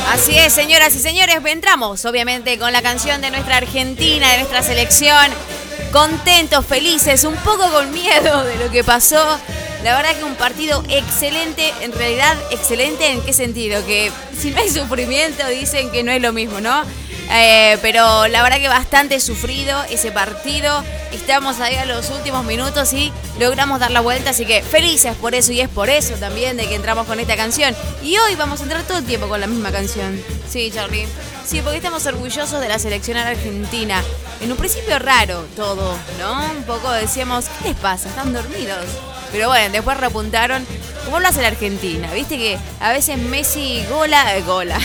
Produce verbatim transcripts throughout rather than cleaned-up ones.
Así es, señoras y señores, entramos obviamente con la canción de nuestra Argentina, de nuestra selección, contentos, felices, un poco con miedo de lo que pasó. La verdad que un partido excelente, en realidad excelente en qué sentido, que si no hay sufrimiento dicen que no es lo mismo, ¿no? Eh, pero la verdad que bastante sufrido ese partido, estamos ahí a los últimos minutos y logramos dar la vuelta, así que felices por eso y es por eso también de que entramos con esta canción. Y hoy vamos a entrar todo el tiempo con la misma canción. Sí, Charlie. Sí, porque estamos orgullosos de la selección argentina. En un principio raro todo, ¿no? Un poco decíamos, ¿qué les pasa? ¿Están dormidos? Pero bueno, después repuntaron, como lo hace la Argentina, viste que a veces Messi gola, eh, gola.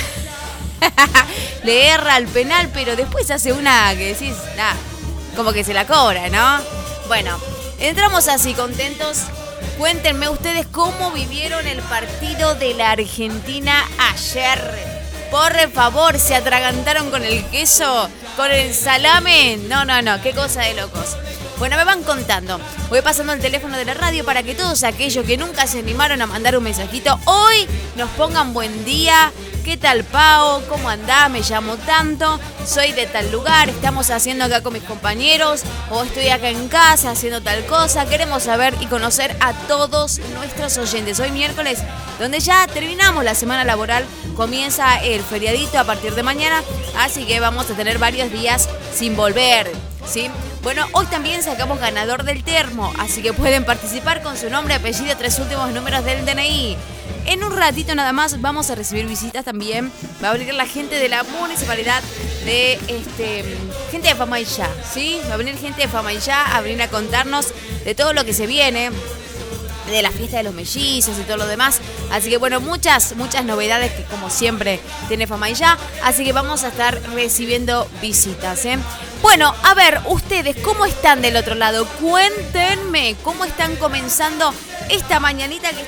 Le erra al penal, pero después hace una que decís, nada, como que se la cobra, ¿no? Bueno, entramos así contentos. Cuéntenme ustedes cómo vivieron el partido de la Argentina ayer. Por favor, ¿se atragantaron con el queso? ¿Con el salame? No, no, no, qué cosa de locos. Bueno, me van contando. Voy pasando el teléfono de la radio para que todos aquellos que nunca se animaron a mandar un mensajito hoy nos pongan buen día. ¿Qué tal, Pao? ¿Cómo andás? Me llamo tanto. Soy de tal lugar. Estamos haciendo acá con mis compañeros. O estoy acá en casa haciendo tal cosa. Queremos saber y conocer a todos nuestros oyentes. Hoy miércoles, donde ya terminamos la semana laboral, comienza el feriadito a partir de mañana. Así que vamos a tener varios días sin volver, ¿sí? Bueno, hoy también sacamos ganador del termo. Así que pueden participar con su nombre, apellido, tres últimos números del D N I. En un ratito nada más vamos a recibir visitas también. Va a venir la gente de la municipalidad de este gente de Famaillá, ¿sí? Va a venir gente de Famaillá a venir a contarnos de todo lo que se viene, de la fiesta de los mellizos y todo lo demás. Así que bueno, muchas, muchas novedades que como siempre tiene Famaillá. Así que vamos a estar recibiendo visitas, ¿eh? Bueno, a ver, ustedes, ¿cómo están del otro lado? Cuéntenme, ¿cómo están comenzando esta mañanita que